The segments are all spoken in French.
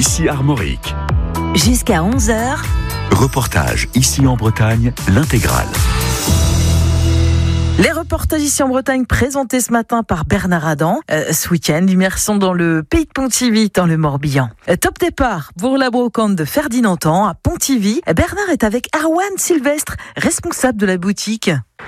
ici Armorique. Jusqu'à 11h. Reportage ici en Bretagne, l'intégrale. Les reportages ici en Bretagne présentés ce matin par Bernard Adam. Ce week-end, immersion dans le pays de Pontivy, dans le Morbihan. Top départ pour la brocante de Ferdinand-Tan à Pontivy. Bernard est avec Erwan Sylvestre, responsable de la boutique.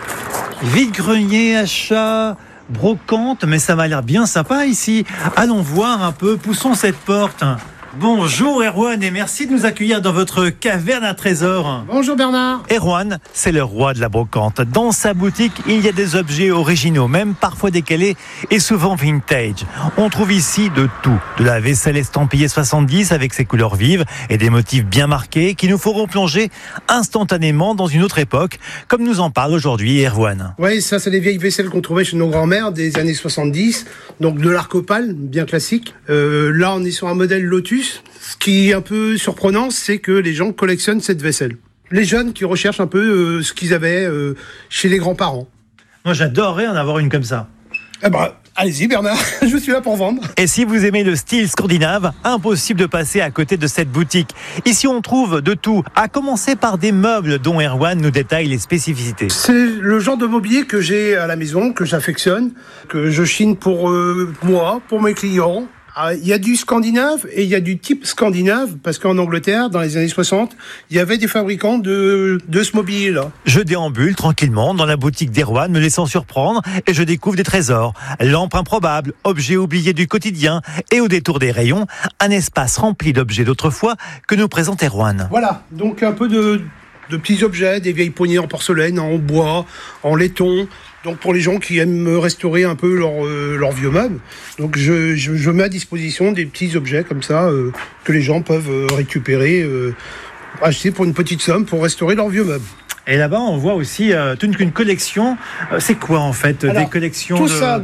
Vide-grenier, achat, brocante, mais ça m'a l'air bien sympa ici. Allons voir un peu, poussons cette porte. Bonjour Erwan et merci de nous accueillir dans votre caverne à trésors. Bonjour Bernard. Erwan, c'est le roi de la brocante. Dans sa boutique, il y a des objets originaux, même parfois décalés et souvent vintage. On trouve ici de tout. De la vaisselle estampillée 70 avec ses couleurs vives et des motifs bien marqués qui nous feront plonger instantanément dans une autre époque, comme nous en parle aujourd'hui Erwan. Oui, ça c'est des vieilles vaisselles qu'on trouvait chez nos grands-mères des années 70, donc de l'arc-opale, bien classique. Là on est sur un modèle Lotus. Ce qui est un peu surprenant, c'est que les gens collectionnent cette vaisselle. Les jeunes qui recherchent un peu ce qu'ils avaient chez les grands-parents. Moi, j'adorerais en avoir une comme ça. Eh ben, allez-y Bernard, je suis là pour vendre. Et si vous aimez le style scandinave, impossible de passer à côté de cette boutique. Ici, on trouve de tout, à commencer par des meubles dont Erwan nous détaille les spécificités. C'est le genre de mobilier que j'ai à la maison, que j'affectionne, que je chine pour moi, pour mes clients. Il y a du scandinave et il y a du type scandinave, parce qu'en Angleterre, dans les années 60, il y avait des fabricants de ce mobilier-là. Je déambule tranquillement dans la boutique d'Erwan, me laissant surprendre, et je découvre des trésors. Lampes improbables, objets oubliés du quotidien, et au détour des rayons, un espace rempli d'objets d'autrefois que nous présente Erwan. Voilà, donc un peu de petits objets, des vieilles poignées en porcelaine, en bois, en laiton. Donc pour les gens qui aiment restaurer un peu leur vieux meuble, donc je mets à disposition des petits objets comme ça que les gens peuvent récupérer, acheter pour une petite somme pour restaurer leur vieux meuble. Et là-bas, on voit aussi toute une collection. C'est quoi en fait? Alors, des collections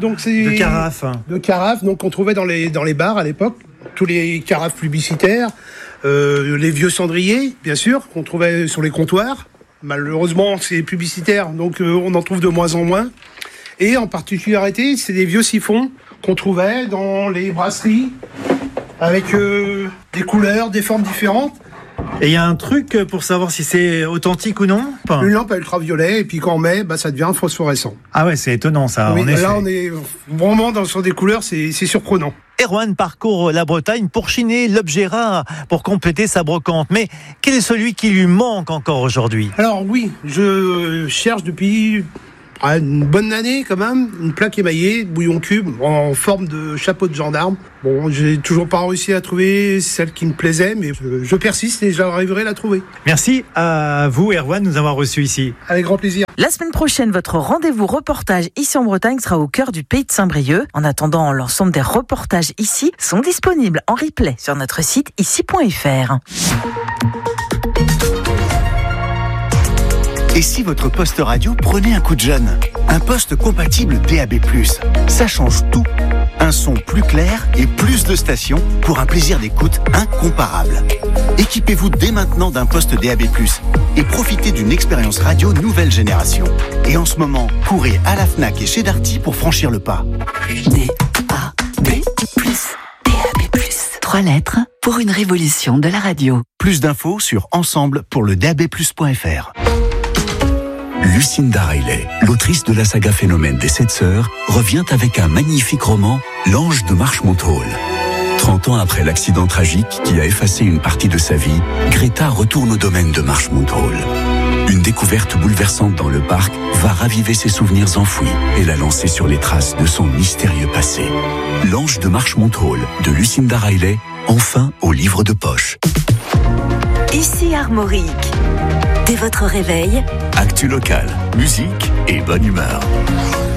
de carafes. De carafes, donc on trouvait dans les bars à l'époque, tous les carafes publicitaires, les vieux cendriers, bien sûr, qu'on trouvait sur les comptoirs. Malheureusement, c'est publicitaire, donc on en trouve de moins en moins. Et en particularité, c'est des vieux siphons qu'on trouvait dans les brasseries, avec des couleurs, des formes différentes. Et il y a un truc pour savoir si c'est authentique ou non? Une lampe à ultraviolet, et puis quand on met, ça devient phosphorescent. Ah ouais, c'est étonnant ça, oui, en effet. Là, on est vraiment sur des couleurs, c'est surprenant. Erwan parcourt la Bretagne pour chiner l'objet rare, pour compléter sa brocante. Mais quel est celui qui lui manque encore aujourd'hui? Alors oui, je cherche depuis une bonne année quand même, une plaque émaillée, bouillon cube, en forme de chapeau de gendarme. Bon, j'ai toujours pas réussi à trouver celle qui me plaisait, mais je persiste et j'arriverai à la trouver. Merci à vous, Erwan, de nous avoir reçus ici. Avec grand plaisir. La semaine prochaine, votre rendez-vous reportage ici en Bretagne sera au cœur du pays de Saint-Brieuc. En attendant, l'ensemble des reportages ici sont disponibles en replay sur notre site ici.fr. Et si votre poste radio prenait un coup de jeune? Un poste compatible DAB+. Ça change tout. Un son plus clair et plus de stations pour un plaisir d'écoute incomparable. Équipez-vous dès maintenant d'un poste DAB+, et profitez d'une expérience radio nouvelle génération. Et en ce moment, courez à la Fnac et chez Darty pour franchir le pas. DAB+. 3 lettres pour une révolution de la radio. Plus d'infos sur ensemble pour le DAB+.fr. Lucinda Riley, l'autrice de la saga Phénomène des 7 sœurs, revient avec un magnifique roman, L'Ange de Marshmont-Hall. 30 ans après l'accident tragique qui a effacé une partie de sa vie, Greta retourne au domaine de Marshmont-Hall. Une découverte bouleversante dans le parc va raviver ses souvenirs enfouis et la lancer sur les traces de son mystérieux passé. L'Ange de Marshmont-Hall de Lucinda Riley, enfin au livre de poche. Ici Armorique. Dès votre réveil, Actu local, musique et bonne humeur.